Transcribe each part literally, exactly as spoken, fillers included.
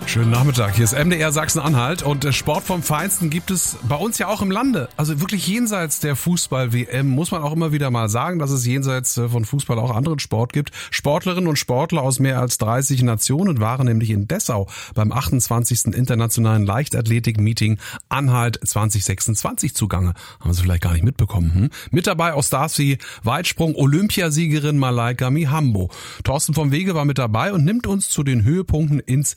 Schönen Nachmittag, hier ist M D R Sachsen-Anhalt und Sport vom Feinsten gibt es bei uns ja auch im Lande. Also wirklich jenseits der Fußball-W M muss man auch immer wieder mal sagen, dass es jenseits von Fußball auch anderen Sport gibt. Sportlerinnen und Sportler aus mehr als dreißig Nationen waren nämlich in Dessau beim achtundzwanzigsten Internationalen Leichtathletik-Meeting Anhalt zwanzig sechsundzwanzig zugange. Haben Sie vielleicht gar nicht mitbekommen. Hm? Mit dabei aus Stars wie Weitsprung Olympiasiegerin Malaika Mihambo. Thorsten vom Wege war mit dabei und nimmt uns zu den Höhepunkten ins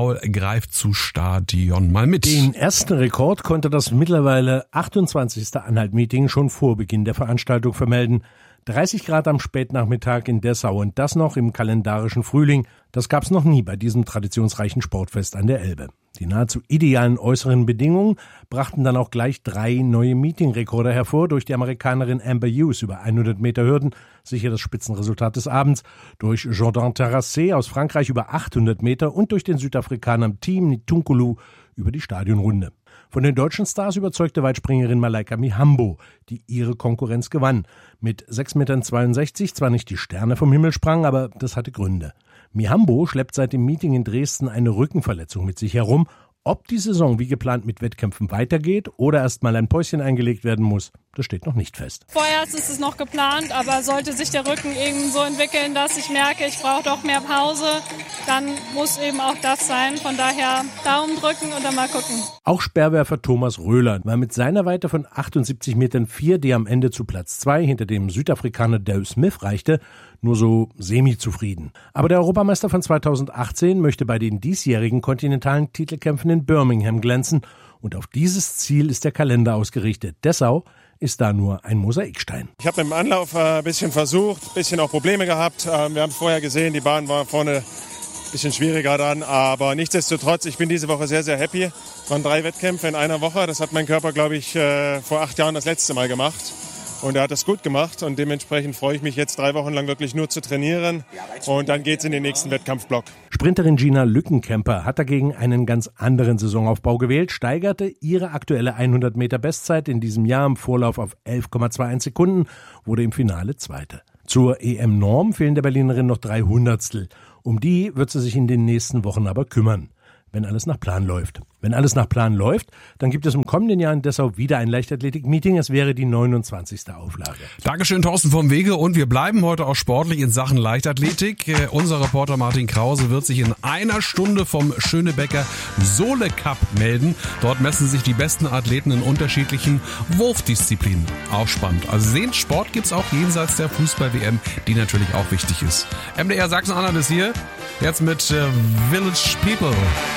Paul-Greifzu-Stadion mal mit. Den ersten Rekord konnte das mittlerweile achtundzwanzigste Anhalt-Meeting schon vor Beginn der Veranstaltung vermelden. dreißig Grad am Spätnachmittag in Dessau und das noch im kalendarischen Frühling. Das gab's noch nie bei diesem traditionsreichen Sportfest an der Elbe. Die nahezu idealen äußeren Bedingungen brachten dann auch gleich drei neue Meeting-Rekorde hervor. Durch die Amerikanerin Amber Hughes über hundert Meter Hürden, sicher das Spitzenresultat des Abends, durch Jordan Terrasse aus Frankreich über achthundert Meter und durch den Südafrikaner Team Nitunkulu über die Stadionrunde. Von den deutschen Stars überzeugte Weitspringerin Malaika Mihambo, die ihre Konkurrenz gewann. Mit sechs Komma zweiundsechzig Metern zwar nicht die Sterne vom Himmel sprang, aber das hatte Gründe. Mihambo schleppt seit dem Meeting in Dresden eine Rückenverletzung mit sich herum. Ob die Saison wie geplant mit Wettkämpfen weitergeht oder erst mal ein Päuschen eingelegt werden muss, das steht noch nicht fest. Vorerst ist es noch geplant, aber sollte sich der Rücken eben so entwickeln, dass ich merke, ich brauche doch mehr Pause, dann muss eben auch das sein. Von daher Daumen drücken und dann mal gucken. Auch Speerwerfer Thomas Röhler war mit seiner Weite von achtundsiebzig Metern vier, die am Ende zu Platz zwei hinter dem Südafrikaner Dale Smith reichte, nur so semi-zufrieden. Aber der Europameister von zweitausendachtzehn möchte bei den diesjährigen kontinentalen Titelkämpfen in Birmingham glänzen und auf dieses Ziel ist der Kalender ausgerichtet. Dessau ist da nur ein Mosaikstein. Ich habe im Anlauf ein bisschen versucht, ein bisschen auch Probleme gehabt. Wir haben es vorher gesehen, die Bahn war vorne ein bisschen schwieriger dann, aber nichtsdestotrotz, ich bin diese Woche sehr, sehr happy. Es waren drei Wettkämpfe in einer Woche, das hat mein Körper, glaube ich, vor acht Jahren das letzte Mal gemacht. Und er hat das gut gemacht und dementsprechend freue ich mich jetzt drei Wochen lang wirklich nur zu trainieren und dann geht's in den nächsten Wettkampfblock. Sprinterin Gina Lückenkämper hat dagegen einen ganz anderen Saisonaufbau gewählt, steigerte ihre aktuelle hundert Meter Bestzeit in diesem Jahr im Vorlauf auf elf Komma einundzwanzig Sekunden, wurde im Finale Zweite. Zur E M-Norm fehlen der Berlinerin noch drei Hundertstel. Um die wird sie sich in den nächsten Wochen aber kümmern. Wenn alles nach Plan läuft. Wenn alles nach Plan läuft, dann gibt es im kommenden Jahr in Dessau wieder ein Leichtathletik-Meeting. Es wäre die neunundzwanzigste Auflage. Dankeschön, Thorsten vom Wege. Und wir bleiben heute auch sportlich in Sachen Leichtathletik. Äh, unser Reporter Martin Krause wird sich in einer Stunde vom Schönebecker Sole Cup melden. Dort messen sich die besten Athleten in unterschiedlichen Wurfdisziplinen. Auch spannend. Also sehen, Sport gibt's auch jenseits der Fußball-W M, die natürlich auch wichtig ist. M D R Sachsen-Anhalt ist hier. Jetzt mit äh, Village People.